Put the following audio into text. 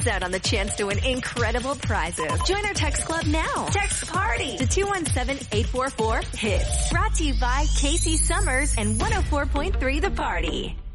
out on the chance to win incredible prizes. Join our text club now. Text PARTY to 217-844-HITS. Brought to you by Casey Summers and 104.3 The Party.